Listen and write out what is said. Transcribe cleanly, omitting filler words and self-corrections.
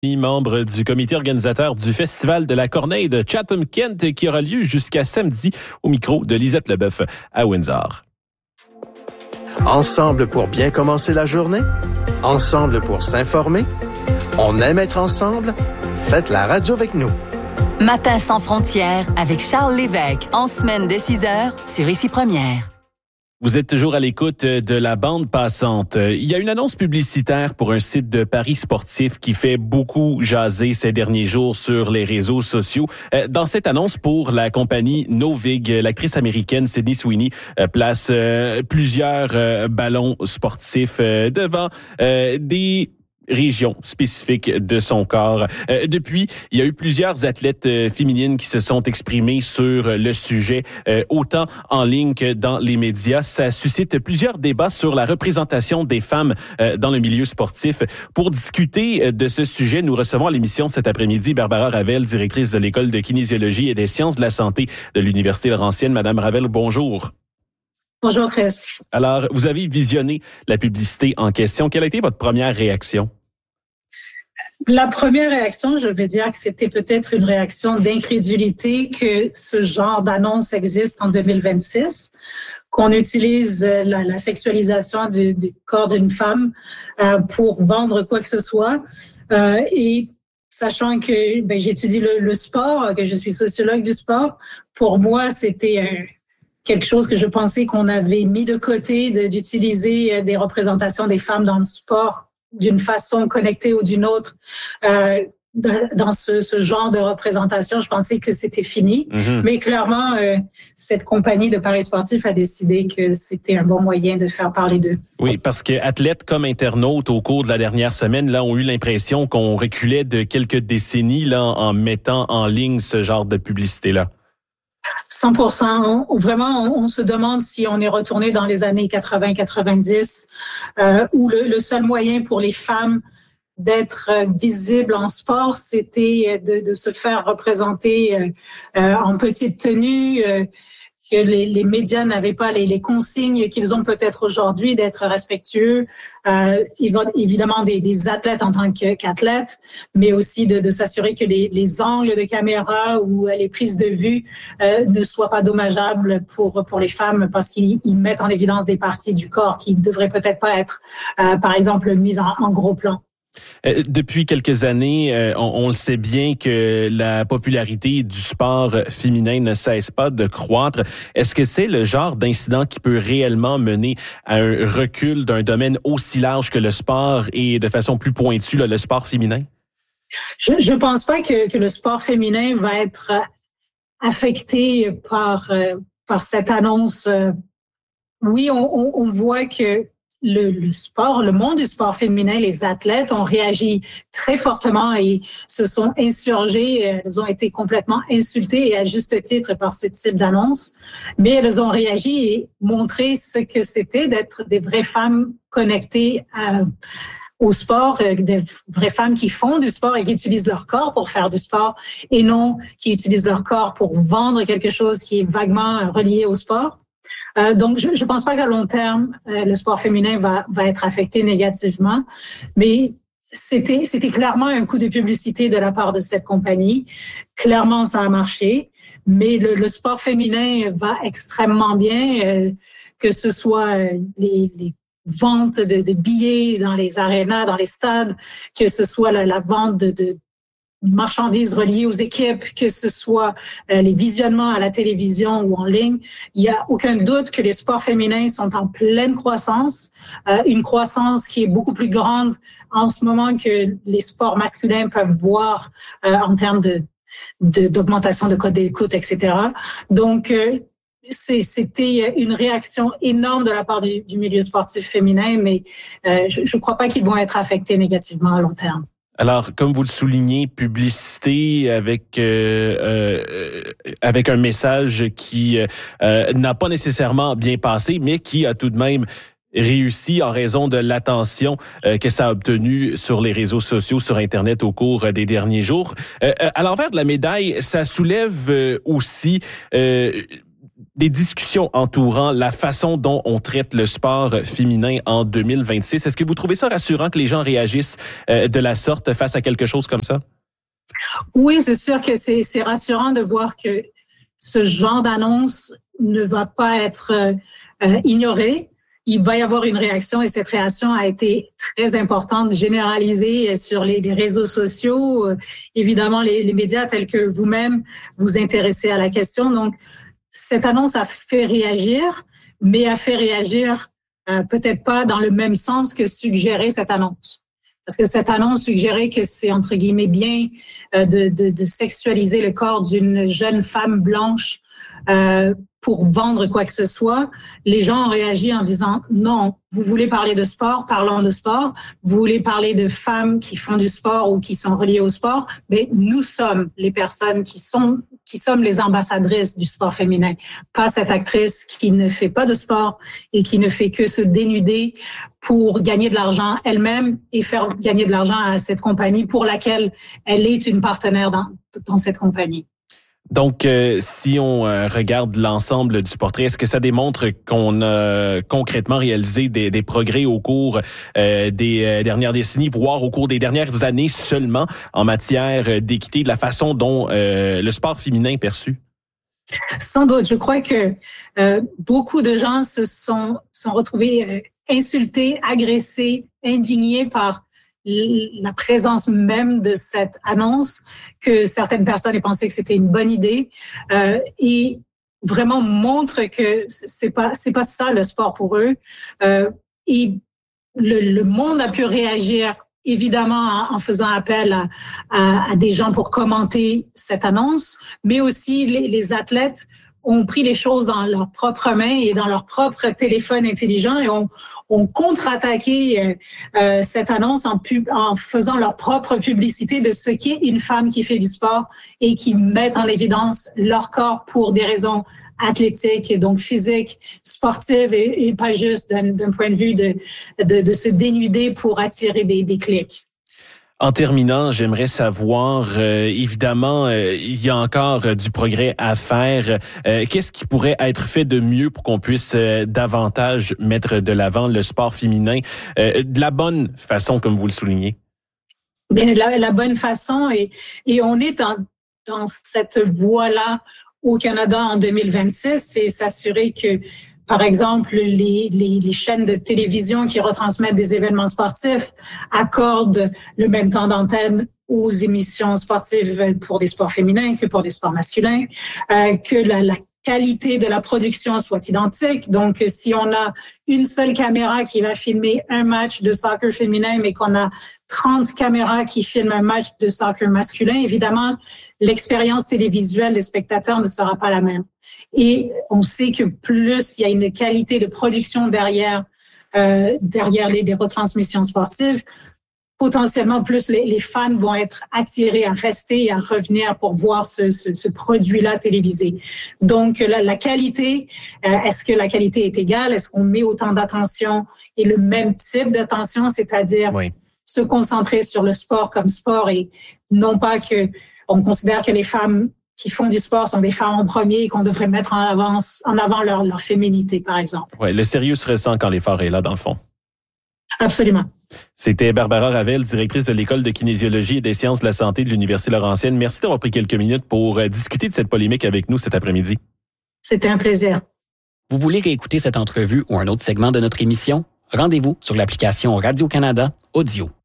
Membre du comité organisateur du Festival de la Corneille de Chatham-Kent qui aura lieu jusqu'à samedi au micro de Lisette Leboeuf à Windsor. Ensemble pour bien commencer la journée? Ensemble pour s'informer? On aime être ensemble? Faites la radio avec nous. Matin sans frontières avec Charles Lévesque en semaine de 6h sur Ici Première. Vous êtes toujours à l'écoute de la bande passante. Il y a une annonce publicitaire pour un site de paris sportifs qui fait beaucoup jaser ces derniers jours sur les réseaux sociaux. Dans cette annonce pour la compagnie Novig, l'actrice américaine Sydney Sweeney place plusieurs ballons sportifs devant des région spécifique de son corps. Depuis, il y a eu plusieurs athlètes féminines qui se sont exprimées sur le sujet, autant en ligne que dans les médias. Ça suscite plusieurs débats sur la représentation des femmes dans le milieu sportif. Pour discuter de ce sujet, nous recevons à l'émission cet après-midi Barbara Ravel, directrice de l'École de kinésiologie et des sciences de la santé de l'Université Laurentienne. Madame Ravel, bonjour. Bonjour, Chris. Alors, vous avez visionné la publicité en question. Quelle a été votre première réaction? La première réaction, je vais dire que c'était peut-être une réaction d'incrédulité que ce genre d'annonce existe en 2026, qu'on utilise la sexualisation du corps d'une femme pour vendre quoi que ce soit. Et sachant que j'étudie le sport, que je suis sociologue du sport, pour moi, c'était quelque chose que je pensais qu'on avait mis de côté, d'utiliser des représentations des femmes dans le sport d'une façon connectée ou d'une autre. Dans ce genre de représentation, je pensais que c'était fini. Mm-hmm. Mais clairement, cette compagnie de paris sportifs a décidé que c'était un bon moyen de faire parler d'eux. Oui, parce que athlètes comme internautes, au cours de la dernière semaine, là, ont eu l'impression qu'on reculait de quelques décennies là, en mettant en ligne ce genre de publicité-là. 100%. Vraiment, on se demande si on est retourné dans les années 80-90, où le seul moyen pour les femmes d'être visibles en sport, c'était de se faire représenter en petite tenue, que les médias n'avaient pas les consignes qu'ils ont peut-être aujourd'hui d'être respectueux, évidemment des athlètes en tant qu'athlètes, mais aussi de s'assurer que les angles de caméra ou les prises de vue ne soient pas dommageables pour les femmes parce qu'ils mettent en évidence des parties du corps qui ne devraient peut-être pas être, par exemple, mises en gros plan. Depuis quelques années, on le sait bien que la popularité du sport féminin ne cesse pas de croître. Est-ce que c'est le genre d'incident qui peut réellement mener à un recul d'un domaine aussi large que le sport et de façon plus pointue, le sport féminin? Je pense pas que le sport féminin va être affecté par cette annonce. Oui, on voit que le sport, le monde du sport féminin, les athlètes ont réagi très fortement et se sont insurgés. Elles ont été complètement insultées et à juste titre par ce type d'annonce. Mais elles ont réagi et montré ce que c'était d'être des vraies femmes connectées au sport, des vraies femmes qui font du sport et qui utilisent leur corps pour faire du sport et non qui utilisent leur corps pour vendre quelque chose qui est vaguement relié au sport. Donc, je pense pas qu'à long terme, le sport féminin va être affecté négativement, mais c'était clairement un coup de publicité de la part de cette compagnie. Clairement, ça a marché, mais le sport féminin va extrêmement bien, que ce soit les ventes de billets dans les arénas, dans les stades, que ce soit la vente de marchandises reliées aux équipes, que ce soit les visionnements à la télévision ou en ligne. Il n'y a aucun doute que les sports féminins sont en pleine croissance, une croissance qui est beaucoup plus grande en ce moment que les sports masculins peuvent voir en termes d'augmentation de code d'écoute, etc. Donc, c'était une réaction énorme de la part du milieu sportif féminin, mais je ne crois pas qu'ils vont être affectés négativement à long terme. Alors, comme vous le soulignez, publicité avec un message qui n'a pas nécessairement bien passé, mais qui a tout de même réussi en raison de l'attention que ça a obtenue sur les réseaux sociaux, sur Internet au cours des derniers jours. À l'envers de la médaille, ça soulève aussi des discussions entourant la façon dont on traite le sport féminin en 2026. Est-ce que vous trouvez ça rassurant que les gens réagissent de la sorte face à quelque chose comme ça? Oui, c'est sûr que c'est rassurant de voir que ce genre d'annonce ne va pas être ignoré. Il va y avoir une réaction et cette réaction a été très importante, généralisée sur les réseaux sociaux. Évidemment, les médias tels que vous-même vous intéressez à la question. Donc, cette annonce a fait réagir, mais a fait réagir peut-être pas dans le même sens que suggérait cette annonce. Parce que cette annonce suggérait que c'est, entre guillemets, bien de sexualiser le corps d'une jeune femme blanche pour vendre quoi que ce soit. Les gens ont réagi en disant non, vous voulez parler de sport, parlons de sport. Vous voulez parler de femmes qui font du sport ou qui sont reliées au sport, mais nous sommes les personnes qui sommes les ambassadrices du sport féminin, pas cette actrice qui ne fait pas de sport et qui ne fait que se dénuder pour gagner de l'argent elle-même et faire gagner de l'argent à cette compagnie pour laquelle elle est une partenaire dans cette compagnie. Donc, si on regarde l'ensemble du portrait, est-ce que ça démontre qu'on a concrètement réalisé des progrès au cours des dernières décennies, voire au cours des dernières années seulement en matière d'équité, de la façon dont le sport féminin est perçu? Sans doute. Je crois que beaucoup de gens se sont retrouvés insultés, agressés, indignés par la présence même de cette annonce, que certaines personnes aient pensé que c'était une bonne idée, et vraiment montre que c'est pas ça le sport pour eux. Et le monde a pu réagir évidemment en faisant appel à des gens pour commenter cette annonce, mais aussi les athlètes ont pris les choses dans leurs propres mains et dans leur propre téléphone intelligent et ont contre-attaqué cette annonce en faisant leur propre publicité de ce qu'est une femme qui fait du sport et qui met en évidence leur corps pour des raisons athlétiques et donc physiques, sportives et pas juste d'un point de vue de se dénuder pour attirer des clics. En terminant, j'aimerais savoir, évidemment, il y a encore du progrès à faire. Qu'est-ce qui pourrait être fait de mieux pour qu'on puisse davantage mettre de l'avant le sport féminin de la bonne façon, comme vous le soulignez? Bien, la bonne façon, et on est dans cette voie-là au Canada en 2026, c'est s'assurer que, par exemple, les chaînes de télévision qui retransmettent des événements sportifs accordent le même temps d'antenne aux émissions sportives pour des sports féminins que pour des sports masculins, que la qualité de la production soit identique. Donc, si on a une seule caméra qui va filmer un match de soccer féminin, mais qu'on a 30 caméras qui filment un match de soccer masculin, évidemment, l'expérience télévisuelle des spectateurs ne sera pas la même. Et on sait que plus il y a une qualité de production derrière les retransmissions sportives, potentiellement plus les fans vont être attirés à rester et à revenir pour voir ce produit-là télévisé. Donc, la qualité, est-ce que la qualité est égale? Est-ce qu'on met autant d'attention et le même type d'attention, c'est-à-dire se concentrer sur le sport comme sport et non pas que on considère que les femmes qui font du sport sont des femmes en premier et qu'on devrait mettre en avant leur féminité, par exemple. Oui, le sérieux se ressent quand l'effort est là, dans le fond. Absolument. C'était Barbara Ravel, directrice de l'École de kinésiologie et des sciences de la santé de l'Université Laurentienne. Merci d'avoir pris quelques minutes pour discuter de cette polémique avec nous cet après-midi. C'était un plaisir. Vous voulez réécouter cette entrevue ou un autre segment de notre émission? Rendez-vous sur l'application Radio-Canada Audio.